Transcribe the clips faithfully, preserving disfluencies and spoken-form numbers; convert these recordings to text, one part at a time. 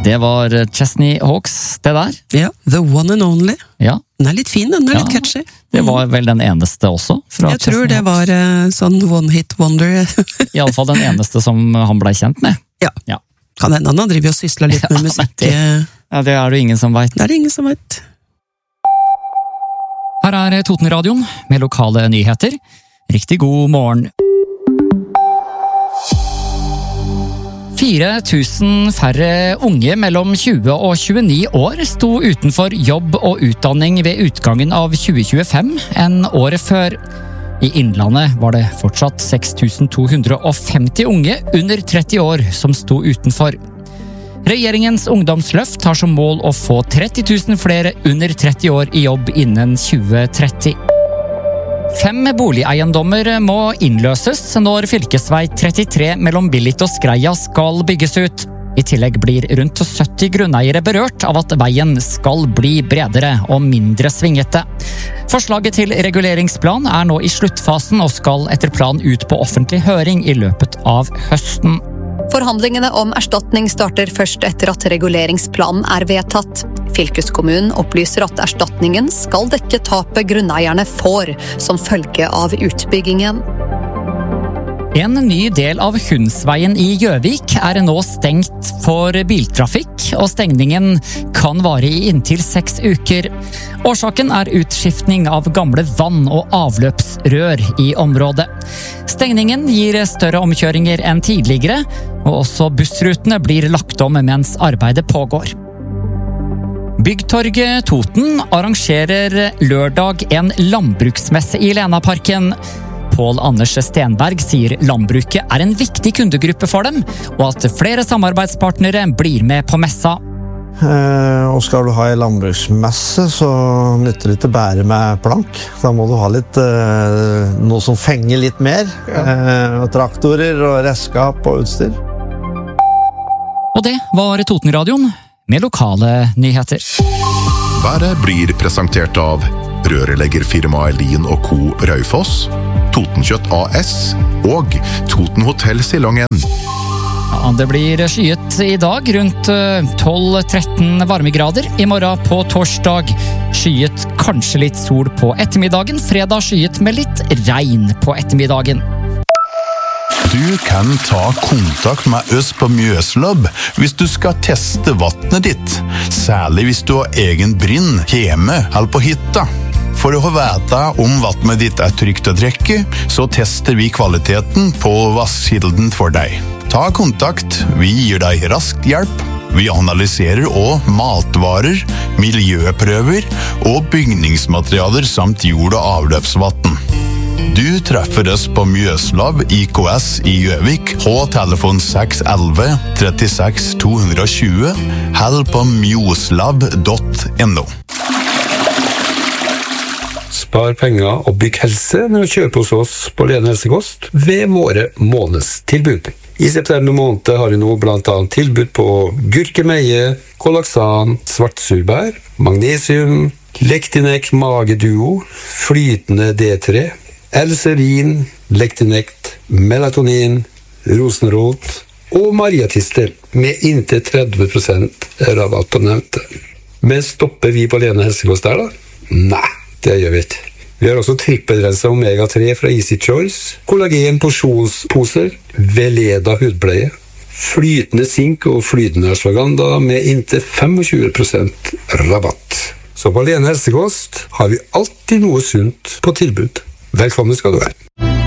Det var Chesney Hawks, det der. Ja, The One and Only. Ja. Den er litt fin, den er Ja, litt catchy. Det var vel den eneste også. Fra Jeg tror Chesney det Hawks. var uh, sånn one-hit wonder. I alle fall den eneste som han ble kjent med. Ja. Ja. Kan hende han har drivet og syslet litt med musikk. det, ja, det er det jo ingen som vet. Det er det ingen som vet. Her er Totenradioen med lokale nyheter. Riktig god morgen. fire tusen færre unge mellom tjue og tjueni år sto utenfor jobb og utdanning ved utgangen av tjue tjuefem enn året før. I Innlandet var det fortsatt seks tusen to hundre og femti unge under tretti år som sto utenfor. Regjeringens ungdomsløft har som mål å få tretti tusen flere under tretti år i jobb innen tjue tretti. Fem boligeiendommer må innløses når fylkesvei trettitre mellom Billit og Skreia skal bygges ut. I tillegg blir rundt sytti grunneiere berørt av at veien skal bli bredere og mindre svingete. Forslaget til reguleringsplan er nå i sluttfasen og skal etter plan ut på offentlig høring i løpet av høsten. Forhandlingene om erstatning starter først etter at reguleringsplanen er vedtatt. Fylkeskommunen opplyser at erstatningen skal dekke tapet grunneierne får som følge av utbyggingen. En ny del av Hundsveien i Gjøvik er nå stengt for biltrafikk, og stengningen kan vare i inntil seks uker. Årsaken er utskiftning av gamle vann- og avløpsrør i området. Stengningen gir større omkjøringer enn tidligere, og også bussrutene blir lagt om mens arbeidet pågår. Byggtorget Toten arrangerer lørdag en landbruksmesse i Lenaparken. Pål Anders Stenberg sier landbruket er en viktig kundegruppe for dem, og at flere samarbeidspartnere blir med på messa. Eh, og skal du ha en landbruksmesse, så nytter det ikke bare med plank. Da må du ha litt, eh, noe som fenger litt mer. Eh, og traktorer og redskap og utstyr. Og det var Totenradioen med lokale nyheter. Været blir presentert av rørleggerfirmaet Lien og Co. Raufoss, Totenkjøtt A S og Toten Hotel Silongen. Ja, det blir skyet i dag, rundt tolv tretten varmegrader. I morgen på torsdag skyet, kanskje litt sol på ettermiddagen. Fredag skyet med litt regn på ettermiddagen. Du kan ta kontakt med oss på Mjøslab hvis du skal teste vattnet ditt, særlig hvis du har egen brinn hjemme eller på hytta. For å vite om vattnet ditt er trygt å drikke, så tester vi kvaliteten på vasskilden for deg. Ta kontakt, vi gir deg rask hjelp. Vi analyserer også matvarer, miljøprøver og bygningsmaterialer samt jord- og avløpsvatten. Du treffer oss på Mjøslab I K S i Gjøvik på telefon seks elleve trettiseks to tjue eller på mjoslab punktum no. Spar penger og bygg helse når du kjøper hos oss på Lene Helsekost ved våre månedstilbud. I september måned har vi nå blant annet tilbud på gurkemeie, kollaxan, svartsurbær, magnesium, Lektinek Mageduo, flytende D tre, Elserin, Lektinekt, melatonin, rosenrot og mariatistel med inntil tretti prosent rabatt på nevnte. Men stopper vi på Lene Helsekost der da? Nei, det gjør vi ikke. Vi har også trippelrenset omega tre fra Easy Choice, kollagen porsjonsposer, Veleda hudpleie, flytende zink og flytende ashwagandha med inntil tjuefem prosent rabatt. Så på Lene Helsekost har vi alltid noe sunt på tilbud. Velkommen skal du være.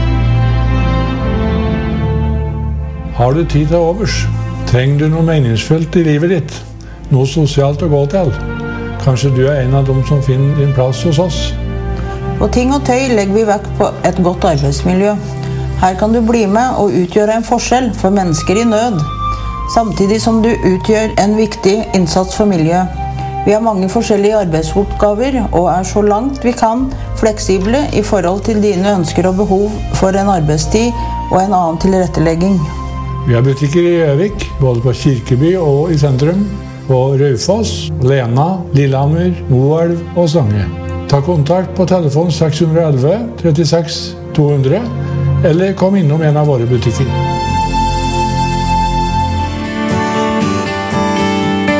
Har du tid til overs? Trenger du noe meningsfullt i livet ditt? Noe sosialt å gå til? Kanskje du er en av dem som finner din plass hos oss? På Ting og Tøy legger vi vekt på et godt arbeidsmiljø. Her kan du bli med og utgjøre en forskjell for mennesker i nød, samtidig som du utgjør en viktig innsats for miljøet. Vi har mange forskjellige arbeidsoppgaver og er så langt vi kan fleksible i forhold til dine ønsker og behov for en arbeidstid og en annen tilrettelegging. Vi har butikker i Gjøvik, både på Kirkeby og i sentrum, på Raufoss, Lena, Lillehammer, Moelv og Stange. Ta kontakt på telefon seks elleve trettiseks to hundre, eller kom innom en av våre butikker.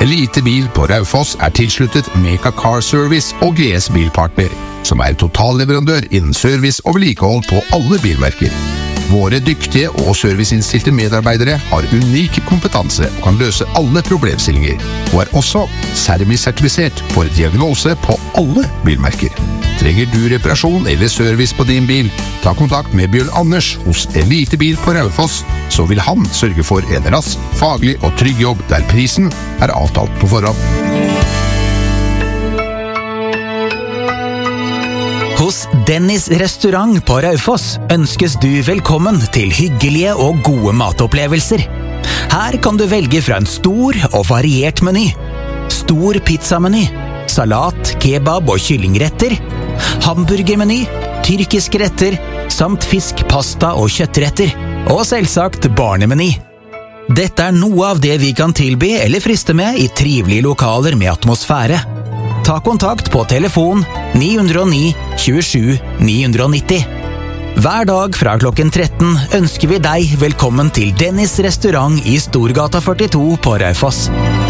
Elite Bil på Raufoss er tilsluttet Meka Car Service og G S Bilpartner, som er totalleverandør innen service og vedlikehold på alle bilmerker. Våre dyktige og serviceinnstilte medarbeidere har unik kompetanse og kan løse alle problemstillinger, og er også Sermi-sertifisert for diagnose på alle bilmerker. Trenger du reparasjon eller service på din bil? Ta kontakt med Bjørn Anders hos Elite Bil på Raufoss, så vil han sørge for en rask, faglig og trygg jobb der prisen er avtalt på forhånd. Hos Dennis restaurant på Raufoss ønskes du velkommen til hyggelige og gode matopplevelser. Her kan du velge fra en stor og variert meny. Stor pizzameny, salat, kebab og kyllingretter, hamburgermeny, tyrkiske retter, samt fisk, pasta og kjøttretter, og selvsagt barnemeny. Dette er noe av det vi kan tilby eller friste med i trivelige lokaler med atmosfære. Ta kontakt på telefon ni null ni, tjuesju, ni nitti. Hver dag fra klokken tretten ønsker vi deg velkommen til Dennis restaurant i Storgata førtito på Raufoss.